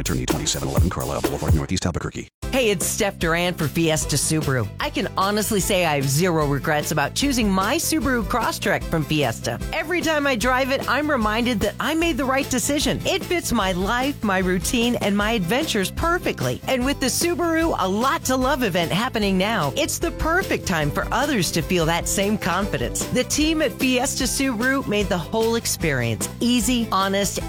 Attorney 2711 Carlisle Boulevard, Northeast Albuquerque. Hey, it's Steph Duran for Fiesta Subaru. I can honestly say I have zero regrets about choosing my Subaru Crosstrek from Fiesta. Every time I drive it, I'm reminded that I made the right decision. It fits my life, my routine, and my adventures perfectly. And with the Subaru A Lot to Love event happening now, it's the perfect time for others to feel that same confidence. The team at Fiesta Subaru made the whole experience easy, honest,